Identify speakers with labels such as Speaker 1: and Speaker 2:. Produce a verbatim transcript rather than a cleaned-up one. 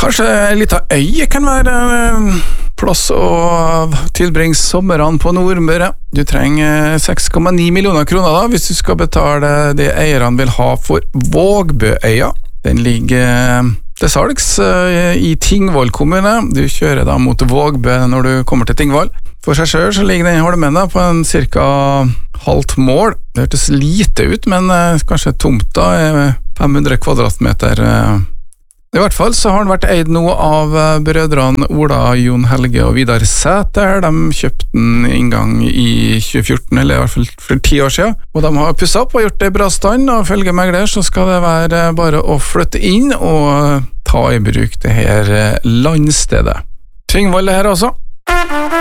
Speaker 1: Kanskje en liten øy kan være plass å tilbringe sommeren på Nordmøre. Du trenger seks komma ni millioner kroner da, hvis du skal betale det eierne vil ha for Vågbøøya. Den ligger til salgs i Tingvoll kommune. Du kjører da mot Vågbø når du kommer til Tingvoll. For seg selv så ligger den holmen da på en cirka halvt mål. Det hørtes lite ut, men kanskje tomta er fem hundre kvadratmeter. I hvert fall så har den vært eid nå av brødrene Ola, Jon Helge og Vidar Sæter. De kjøpte den en gang i tjue fjorten, eller i hvert fall for ti år siden. Og de har pusset opp og gjort det i bra stand, og følge megler så skal det være bare å flytte inn og ta i bruk det her landstedet. Tingvoll er her også.